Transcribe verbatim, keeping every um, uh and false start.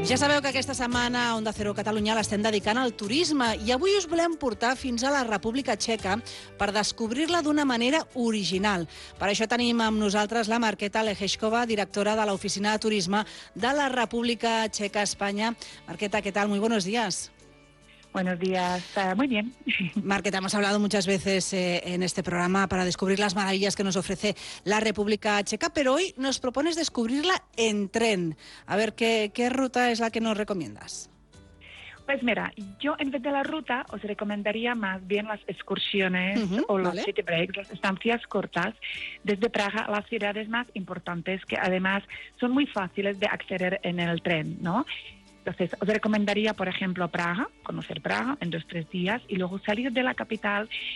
Ja sabeu que aquesta setmana a Onda Cero Catalunya l'estem dedicant al turisme i avui us volem portar fins a la República Txeca per descobrir-la d'una manera original. Per això tenim amb nosaltres la Markéta Lehečková, directora de l'Oficina de Turisme de la República Txeca a España. Markéta, ¿qué tal? Muy buenos días. Buenos días, uh, muy bien. Markéta, hemos hablado muchas veces eh, en este programa para descubrir las maravillas que nos ofrece la República Txeca, pero hoy nos propones descubrirla en tren. A ver, ¿qué, qué ruta es la que nos recomiendas? Pues mira, yo en vez de la ruta os recomendaría más bien las excursiones Uh-huh, o los vale. city breaks, las estancias cortas desde Praga a las ciudades más importantes que además son muy fáciles de acceder en el tren, ¿no? Entonces, os recomendaría, por ejemplo, Praga, conocer Praga en dos o tres días y luego salir de la capital